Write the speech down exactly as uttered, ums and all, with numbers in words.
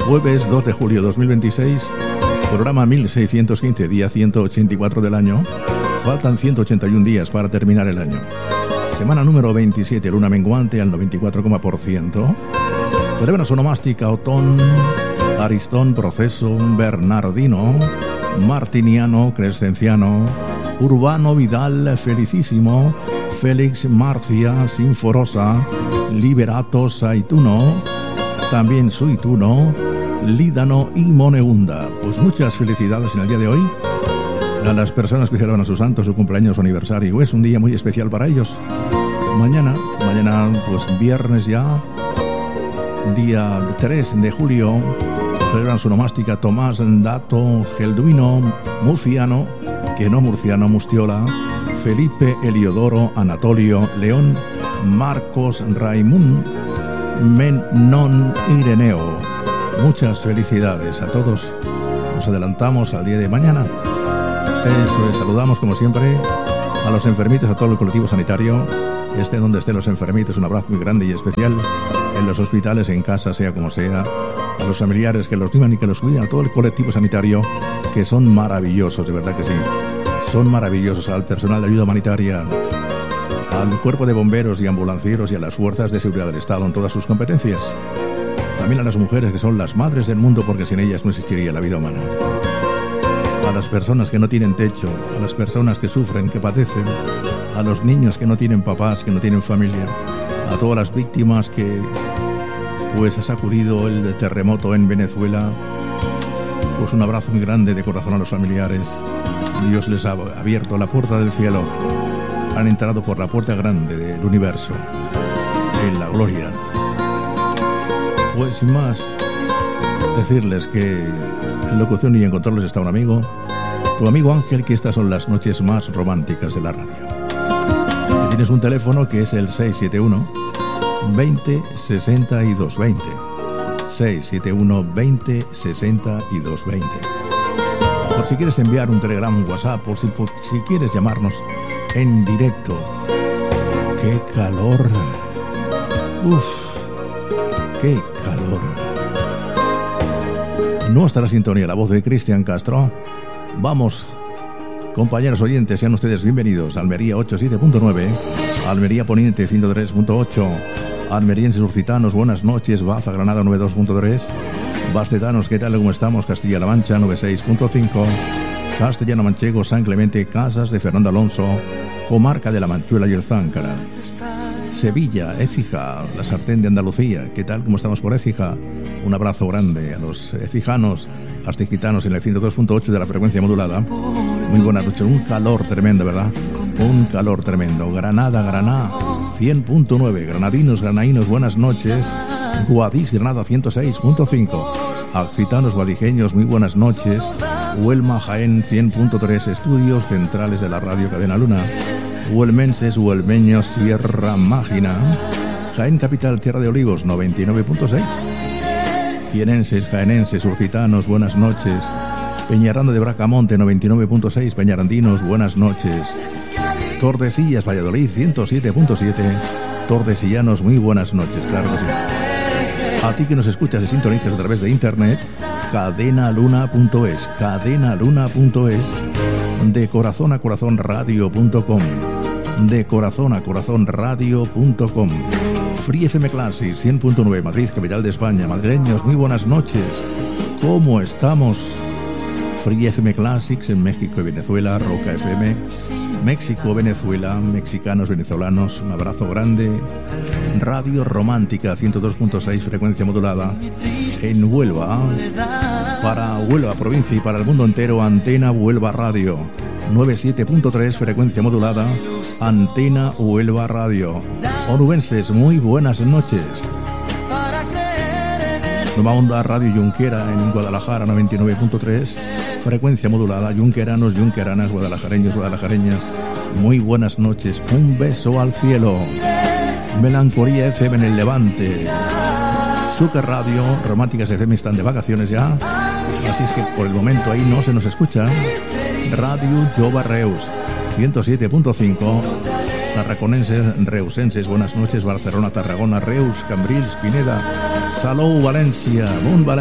Jueves dos de julio de dos mil veintiséis, programa mil seiscientos quince, día ciento ochenta y cuatro del año. Faltan ciento ochenta y un días para terminar el año. Semana número veintisiete, luna menguante al noventa y cuatro por ciento. Celebra su nomástica Otón, Aristón, Proceso, Bernardino, Martiniano, Crescenciano, Urbano, Vidal, Felicísimo, Félix, Marcia, Sinforosa, Liberato, Saituno, también Suituno, Lídano y Moneunda. Pues muchas felicidades en el día de hoy a las personas que hicieron a su santo su cumpleaños o aniversario. Es un día muy especial para ellos. Mañana, mañana pues viernes ya, día tres de julio, celebran su nomástica Tomás, Dato, Gelduino, Muciano, que no Murciano, Mustiola, Felipe, Eliodoro, Anatolio, León, Marcos, Raimún, Menón, Ireneo. Muchas felicidades a todos. Nos adelantamos al día de mañana. Eso es, saludamos como siempre a los enfermitos, a todo el colectivo sanitario. Esté donde estén los enfermitos, un abrazo muy grande y especial. En los hospitales, en casa, sea como sea. A los familiares que los llevan y que los cuidan, a todo el colectivo sanitario, que son maravillosos, de verdad que sí. Son maravillosos. Al personal de ayuda humanitaria, al cuerpo de bomberos y ambulancieros y a las fuerzas de seguridad del Estado en todas sus competencias. También a las mujeres que son las madres del mundo, porque sin ellas no existiría la vida humana. A las personas que no tienen techo, a las personas que sufren, que padecen, a los niños que no tienen papás, que no tienen familia, a todas las víctimas que pues ha sacudido el terremoto en Venezuela. Pues un abrazo muy grande de corazón a los familiares. Dios les ha abierto la puerta del cielo. Han entrado por la puerta grande del universo, en la gloria. Pues sin más, decirles que en locución y en controles está un amigo, tu amigo Ángel, que estas son las noches más románticas de la radio. Y tienes un teléfono que es el seis siete uno, veinte, sesenta y dos veinte. seis siete uno, veinte, sesenta y dos veinte. Por si quieres enviar un telegrama, un WhatsApp, por si, por si quieres llamarnos en directo. ¡Qué calor! ¡Uf! ¡Qué calor! Nuestra sintonía, la voz de Cristian Castro. Vamos, compañeros oyentes, sean ustedes bienvenidos. Almería ochenta y siete punto nueve, Almería Poniente ciento tres punto ocho, almerienses urcitanos, buenas noches. Baza, Granada noventa y dos punto tres, bastetanos, ¿qué tal? ¿Cómo estamos? Castilla-La Mancha noventa y seis punto cinco, Castellano Manchego, San Clemente, Casas de Fernando Alonso, comarca de La Manchuela y el Záncara. Sevilla, Écija, la sartén de Andalucía, ¿qué tal? ¿Cómo estamos por Écija? Un abrazo grande a los écijanos, astigitanos en el ciento dos punto ocho de la frecuencia modulada. Muy buenas noches, un calor tremendo, ¿verdad? Un calor tremendo. Granada, Granada, cien punto nueve, granadinos, granainos, buenas noches. Guadix, Granada, ciento seis punto cinco, accitanos, guadijeños, muy buenas noches. Huelma, Jaén, cien punto tres, estudios centrales de la radio Cadena Luna. Huelmenses, huelmeños, Sierra Mágina, Jaén Capital, Tierra de Olivos, noventa y nueve punto seis. Jienenses, jaenenses, urcitanos, buenas noches. Peñaranda de Bracamonte, noventa y nueve punto seis, peñarandinos, buenas noches. Tordesillas, Valladolid, ciento siete punto siete, tordesillanos, muy buenas noches, claro que sí. A ti que nos escuchas y sintonizas a través de internet, cadenaluna punto es, cadenaluna punto es, de corazón a corazón radio punto com, de corazón a corazón radio punto com. Free F M Classic cien punto nueve, Madrid, capital de España. Madrileños, muy buenas noches. ¿Cómo estamos? Free F M Classics en México y Venezuela, Roca F M, México, Venezuela, mexicanos, venezolanos, un abrazo grande. Radio Romántica ciento dos punto seis, frecuencia modulada en Huelva, para Huelva provincia y para el mundo entero, Antena Huelva Radio noventa y siete punto tres, frecuencia modulada, Antena Huelva Radio. Onubenses, muy buenas noches. Nueva Onda Radio Junquera en Guadalajara, noventa y nueve punto tres, frecuencia modulada. Junqueranos, junqueranas, guadalajareños, guadalajareñas, muy buenas noches. Un beso al cielo. Melancolía F M en el Levante. Zucker Radio, Románticas F M están de vacaciones ya, así es que por el momento ahí no se nos escucha. Radio Jova Reus, ciento siete punto cinco. Tarraconenses, reusenses, buenas noches. Barcelona, Tarragona, Reus, Cambrils, Pineda, Salou, Valencia, Mont València.